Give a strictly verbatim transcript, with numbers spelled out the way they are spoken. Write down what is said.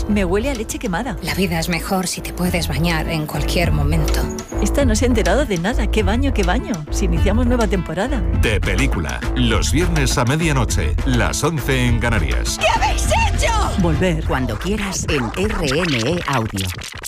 Me huele a leche quemada. La vida es mejor si te puedes bañar en cualquier momento. Esta no se ha enterado de nada. ¿Qué baño, qué baño? Si iniciamos nueva temporada. De Película. Los viernes a medianoche. Las once en Canarias. ¿Qué habéis hecho? Volver cuando quieras en R N E Audio.